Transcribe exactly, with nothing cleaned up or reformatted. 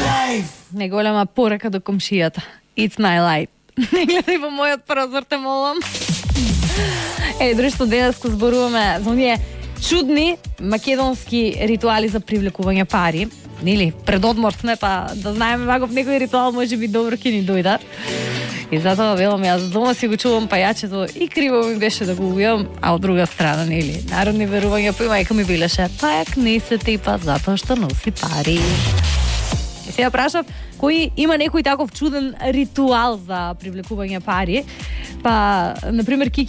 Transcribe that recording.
Неголема порака до комшијата. It's my light. Не гледај во мојот прозор, те молам. Е, друштво, денеска зборуваме за оние чудни македонски ритуали за привлекување пари. Нели, пред одмор сме, па да знаеме ваков некој ритуал може би добро ќе ни дојдат. И затоа велам, јас дома си го чувам пајачето и криво ми беше да го ујам, а од друга страна, нели, народни верувања, па и мајка ми билеше, пајак не се типа затоа што носи пари. И сега прашав, кој има некој таков чуден ритуал за привлекување пари? Па, например, Кики